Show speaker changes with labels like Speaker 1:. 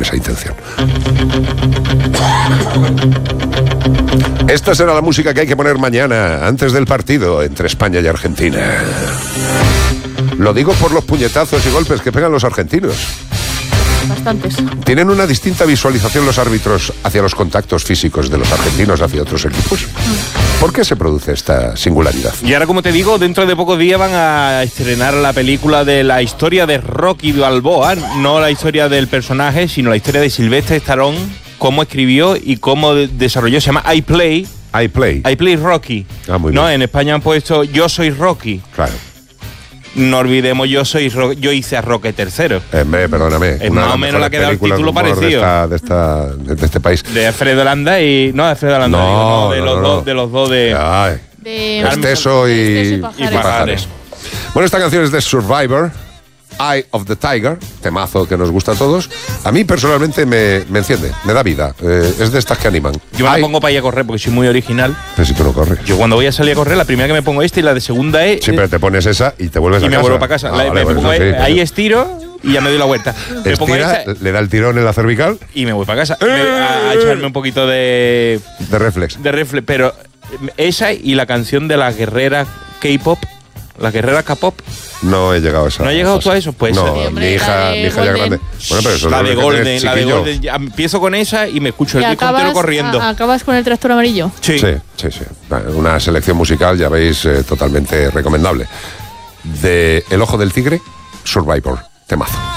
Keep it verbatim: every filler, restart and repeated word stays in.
Speaker 1: esa intención. Esta será la música que hay que poner mañana, antes del partido entre España y Argentina. Lo digo por los puñetazos y golpes que pegan los argentinos.
Speaker 2: Bastantes.
Speaker 1: ¿Tienen una distinta visualización los árbitros hacia los contactos físicos de los argentinos hacia otros equipos? ¿Por qué se produce esta singularidad?
Speaker 3: Y ahora, como te digo, dentro de pocos días van a estrenar la película de la historia de Rocky Balboa, no la historia del personaje, sino la historia de Sylvester Stallone, cómo escribió y cómo de- desarrolló. Se llama I Play.
Speaker 1: I Play.
Speaker 3: I Play Rocky.
Speaker 1: Ah, muy
Speaker 3: no,
Speaker 1: bien.
Speaker 3: en España han puesto Yo soy Rocky.
Speaker 1: Claro.
Speaker 3: No olvidemos, yo soy Ro- yo hice a Roque tercero.
Speaker 1: Eh, me, perdóname.
Speaker 3: Es
Speaker 1: una
Speaker 3: más
Speaker 1: de
Speaker 3: o
Speaker 1: las
Speaker 3: menos la
Speaker 1: mejores
Speaker 3: que da el
Speaker 1: películas
Speaker 3: título
Speaker 1: de humor
Speaker 3: parecido.
Speaker 1: De, esta, de, esta, de, de este país.
Speaker 3: De Alfredo Landa y... No, de Alfredo Landa,
Speaker 1: No,
Speaker 3: digo, no, de,
Speaker 1: no,
Speaker 3: los
Speaker 1: no,
Speaker 3: dos,
Speaker 1: no.
Speaker 3: de los dos de...
Speaker 1: Ay,
Speaker 2: De
Speaker 1: Esteso y,
Speaker 2: Esteso y
Speaker 1: y
Speaker 2: Pajares.
Speaker 1: Pajares. Bueno, esta canción es de Survivor, Eye of the Tiger, temazo que nos gusta a todos. A mí personalmente me, me enciende, me da vida. Eh, es de estas que animan.
Speaker 3: Yo me la
Speaker 1: Eye-
Speaker 3: pongo para ir a correr porque soy muy original.
Speaker 1: Pero si tú no corres.
Speaker 3: Yo cuando voy a salir a correr, la primera que me pongo esta y la de segunda es...
Speaker 1: Sí, pero te pones esa y te vuelves
Speaker 3: y
Speaker 1: a
Speaker 3: me
Speaker 1: casa.
Speaker 3: vuelvo para casa.
Speaker 1: Ah,
Speaker 3: La-
Speaker 1: vale,
Speaker 3: me
Speaker 1: bueno,
Speaker 3: pongo
Speaker 1: eso sí,
Speaker 3: ahí
Speaker 1: pero-
Speaker 3: estiro y ya me doy la vuelta. Me pongo
Speaker 1: Estira,
Speaker 3: esa
Speaker 1: le da el tirón en la cervical
Speaker 3: y me voy para casa. Me- a, a echarme un poquito de...
Speaker 1: de reflex.
Speaker 3: de refle, pero esa y la canción de las guerreras K-pop, las guerreras K-pop,
Speaker 1: No he llegado a esa.
Speaker 3: ¿no has llegado tú a eso? Pues
Speaker 1: No,
Speaker 2: Sí, hombre,
Speaker 1: mi hija,
Speaker 2: la de
Speaker 1: mi hija ya
Speaker 2: Golden.
Speaker 1: grande. Bueno, pero eso
Speaker 3: la
Speaker 1: es
Speaker 3: de
Speaker 1: lo que
Speaker 3: Golden,
Speaker 1: tienes,
Speaker 3: la de
Speaker 1: chiquillo.
Speaker 3: Golden, ya empiezo con esa y me escucho el
Speaker 2: ¿Y
Speaker 3: disco entero
Speaker 2: acabas,
Speaker 3: corriendo.
Speaker 2: a- acabas con el tractor amarillo?
Speaker 3: Sí.
Speaker 1: Sí, sí, sí. Una selección musical, ya veis, eh, totalmente recomendable. De El Ojo del Tigre, Survivor, temazo.